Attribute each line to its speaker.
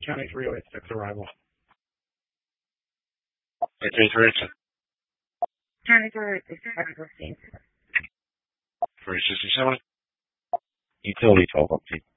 Speaker 1: County 308-6 arrival.
Speaker 2: County 308-6.
Speaker 3: County 308-6,
Speaker 2: 367.
Speaker 4: Utility 12 update.